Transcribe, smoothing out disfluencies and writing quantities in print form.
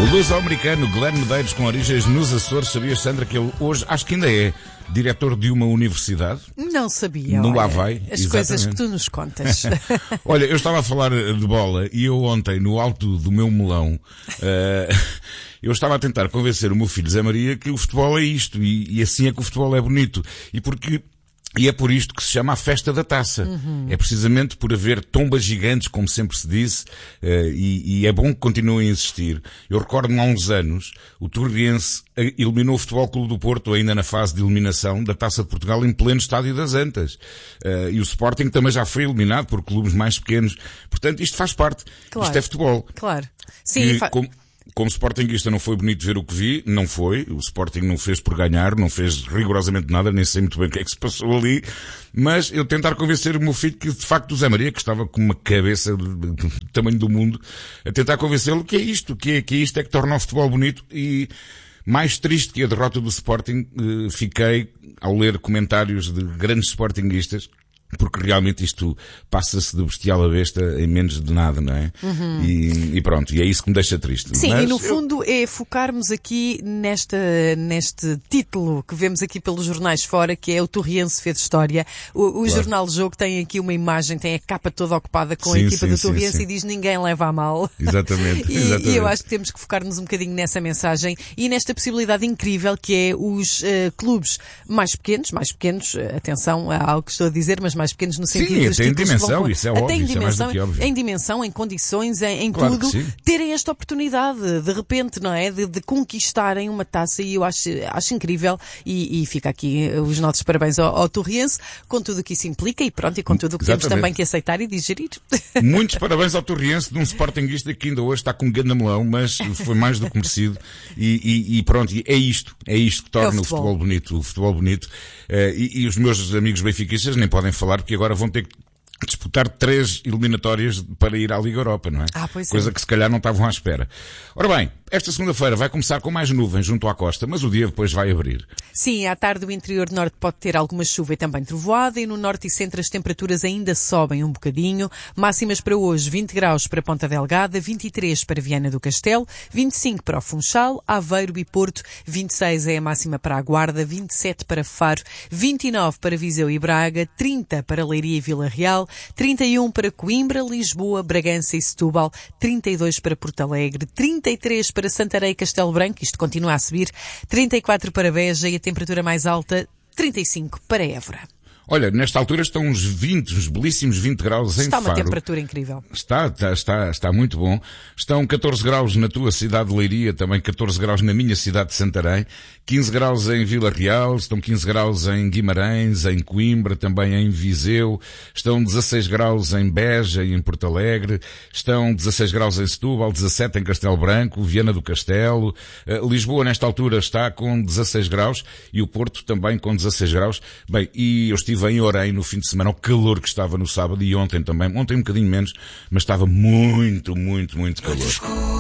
O luso-americano Glenn Medeiros, com origens nos Açores, sabias, Sandra, que ele hoje, acho que ainda é, diretor de uma universidade? Não sabia. No olha, Havaí. As exatamente. Coisas que tu nos contas. Olha, eu estava a falar de bola e eu ontem, no alto do meu melão, eu estava a tentar convencer o meu filho Zé Maria que o futebol é isto e assim é que o futebol é bonito. E é por isto que se chama a Festa da Taça. É precisamente por haver tombas gigantes, como sempre se disse, e é bom que continuem a existir. Eu recordo-me há uns anos, o Torriense eliminou o Futebol Clube do Porto, ainda na fase de eliminação da Taça de Portugal, em pleno Estádio das Antas. E o Sporting também já foi eliminado por clubes mais pequenos. Portanto, isto faz parte. Claro. Isto é futebol. Claro. Sim, Como sportinguista não foi bonito ver o que vi, não foi. O Sporting não fez por ganhar, não fez rigorosamente nada, nem sei muito bem o que é que se passou ali. Mas eu tentar convencer o meu filho que, de facto, o Zé Maria, que estava com uma cabeça do tamanho do mundo, a tentar convencê-lo que é isto, que isto é que torna o futebol bonito. E mais triste que a derrota do Sporting, fiquei ao ler comentários de grandes sportinguistas, porque realmente isto passa-se de bestial a besta em menos de nada, não é? E pronto, e é isso que me deixa triste. Sim, mas e no fundo é focarmos aqui neste título que vemos aqui pelos jornais fora, que é o Torriense fez história. O Claro. Jornal do Jogo tem aqui uma imagem, tem a capa toda ocupada com a Sim, equipa sim, do sim, Torriense sim. e diz ninguém leva a mal. Exatamente, E exatamente. eu acho que temos que focar-nos um bocadinho nessa mensagem e nesta possibilidade incrível que é os clubes mais pequenos, atenção a algo que estou a dizer, mas mais pequenos no sentido Sim, dos tem títulos dimensão, vão- isso é até óbvio, em isso é mais do dimensão, que óbvio. em dimensão, em condições, em Claro tudo, que sim. terem esta oportunidade, de repente, não é? De conquistarem uma taça e eu acho incrível e fica aqui os nossos parabéns ao Torriense, com tudo o que isso implica e pronto, e com tudo o que temos Exatamente. também que aceitar e digerir. Muitos parabéns ao Torriense, de um sportinguista que ainda hoje está com um grande melão, mas foi mais do que merecido. E pronto, e é isto que torna o futebol bonito. O futebol bonito. E os meus amigos benfiquistas nem podem falar, porque agora vão ter que disputar 3 eliminatórias para ir à Liga Europa, não é? Pois é. Coisa que se calhar não estavam à espera. Ora bem, esta segunda-feira vai começar com mais nuvens junto à costa, mas o dia depois vai abrir. Sim, à tarde o interior norte pode ter alguma chuva e também trovoada e no norte e centro as temperaturas ainda sobem um bocadinho. Máximas para hoje, 20 graus para Ponta Delgada, 23 para Viana do Castelo, 25 para o Funchal, Aveiro e Porto, 26 é a máxima para a Guarda, 27 para Faro, 29 para Viseu e Braga, 30 para Leiria e Vila Real, 31 para Coimbra, Lisboa, Bragança e Setúbal, 32 para Porto Alegre, 33 para Santarém e Castelo Branco, isto continua a subir, 34 para Beja e a temperatura mais alta, 35 para Évora. Olha, nesta altura estão uns belíssimos 20 graus em Está Faro. uma temperatura incrível. Está muito bom. Estão 14 graus na tua cidade de Leiria, também 14 graus na minha cidade de Santarém, 15 graus em Vila Real, estão 15 graus em Guimarães, em Coimbra, também em Viseu, estão 16 graus em Beja e em Porto Alegre, estão 16 graus em Setúbal, 17 em Castelo Branco, Viana do Castelo, Lisboa nesta altura está com 16 graus e o Porto também com 16 graus. Bem, e eu estive em Orem no fim de semana, o calor que estava no sábado e ontem também, ontem um bocadinho menos, mas estava muito calor.